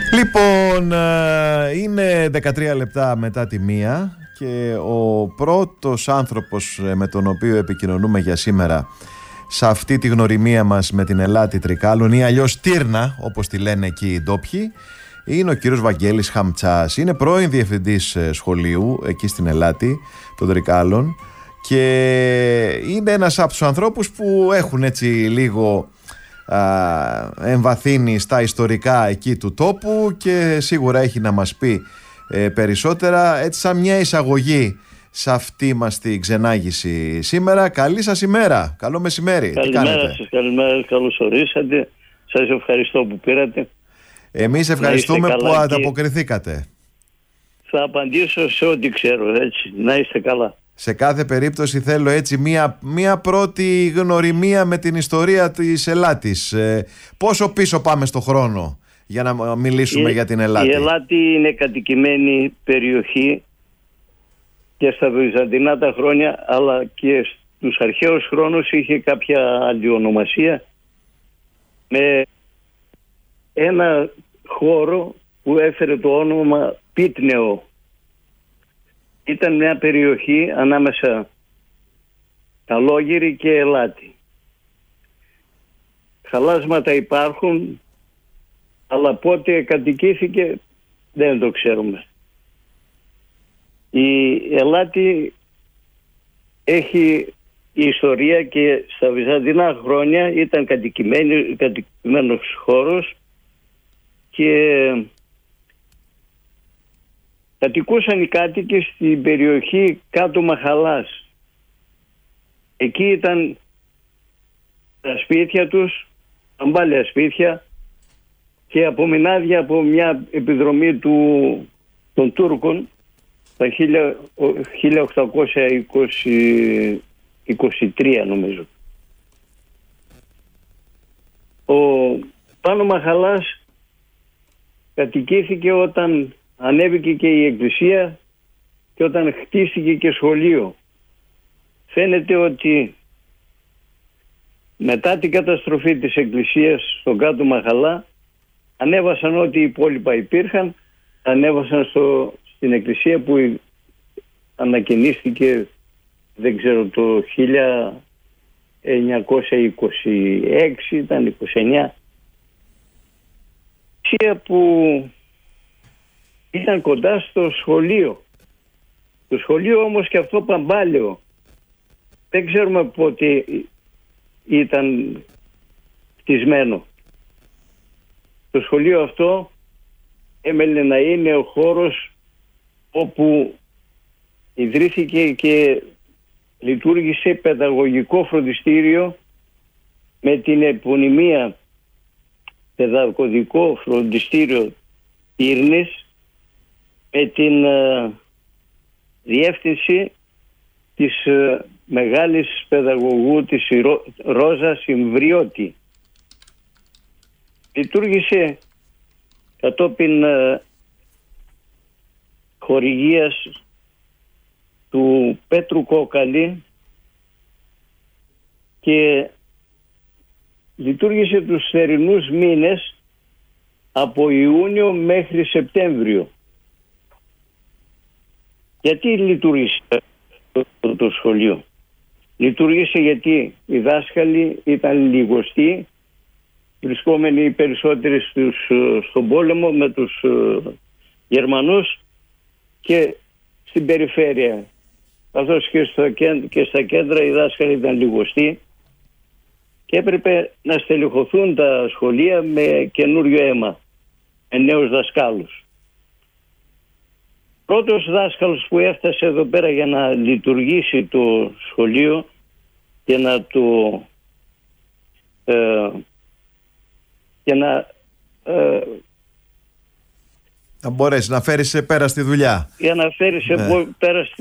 Λοιπόν, είναι 13 λεπτά μετά τη 1 και ο πρώτος άνθρωπος με τον οποίο επικοινωνούμε για σήμερα σε αυτή τη γνωριμία μας με την Ελάτη Τρικάλων, ή αλλιώς Τύρνα όπως τη λένε εκεί οι ντόπιοι, είναι ο κύριος Βαγγέλης Χαμτσάς. Είναι πρώην διευθυντής σχολείου εκεί στην Ελάτη των Τρικάλων και είναι ένας από τους ανθρώπους που έχουν έτσι λίγο εμβαθύνει στα ιστορικά εκεί του τόπου και σίγουρα έχει να μας πει περισσότερα, έτσι σαν μια εισαγωγή σε αυτή μας την ξενάγηση σήμερα. Καλή σας ημέρα, καλό μεσημέρι. Καλημέρα σας, καλημέρα, καλώς ορίσατε. Σας ευχαριστώ που πήρατε. Εμείς ευχαριστούμε που ανταποκριθήκατε. Θα απαντήσω σε ό,τι ξέρω, έτσι, να είστε καλά. Σε κάθε περίπτωση θέλω έτσι μια πρώτη γνωριμία με την ιστορία της Ελάτης. Πόσο πίσω πάμε στο χρόνο για να μιλήσουμε για την Ελάτη? Η Ελάτη είναι κατοικημένη περιοχή και στα βυζαντινά τα χρόνια, αλλά και στους αρχαίους χρόνους είχε κάποια άλλη ονομασία, με ένα χώρο που έφερε το όνομα Πίτνεο. Ήταν μια περιοχή ανάμεσα Καλόγερη και Ελάτη. Χαλάσματα υπάρχουν, αλλά πότε κατοικήθηκε δεν το ξέρουμε. Η Ελάτη έχει ιστορία και στα βυζαντινά χρόνια ήταν κατοικημένος χώρος και κατοικούσαν οι κάτοικοι στην περιοχή κάτω Μαχαλάς. Εκεί ήταν τα σπίτια τους, αμπάλια σπίτια και απομεινάδια από μια επιδρομή των Τούρκων τα 1823 νομίζω. Ο Πάνω Μαχαλάς κατοικήθηκε όταν ανέβηκε και η εκκλησία και όταν χτίστηκε και σχολείο. Φαίνεται ότι μετά την καταστροφή της εκκλησίας στον κάτω Μαχαλά ανέβασαν ό,τι υπόλοιπα υπήρχαν, ανέβασαν στην εκκλησία που ανακαινίστηκε δεν ξέρω το 1926 ήταν 29, που ήταν κοντά στο σχολείο. Το σχολείο όμως και αυτό παμπάλαιο. Δεν ξέρουμε πότε ήταν χτισμένο. Το σχολείο αυτό έμελε να είναι ο χώρος όπου ιδρύθηκε και λειτουργήσε παιδαγωγικό φροντιστήριο με την επωνυμία παιδαγωγικό φροντιστήριο Τύρνης, με την διεύθυνση της μεγάλης παιδαγωγού της Ρόζας Ιμβριώτη. Λειτουργήσε κατόπιν χορηγίας του Πέτρου Κόκαλη και λειτουργήσε τους θερινούς μήνες από Ιούνιο μέχρι Σεπτέμβριο. Γιατί λειτουργήσε το σχολείο? Λειτουργήσε γιατί οι δάσκαλοι ήταν λιγοστοί, βρισκόμενοι οι περισσότεροι στον πόλεμο με τους Γερμανούς και στην περιφέρεια. Καθώς και στα κέντρα οι δάσκαλοι ήταν λιγοστοί και έπρεπε να στελεχωθούν τα σχολεία με καινούριο αίμα, με νέους δασκάλους. Πρώτος δάσκαλος που έφτασε εδώ πέρα για να λειτουργήσει το σχολείο και να μπορέσει να φέρει σε πέρα στη δουλειά. Για να φέρει σε πέρα στη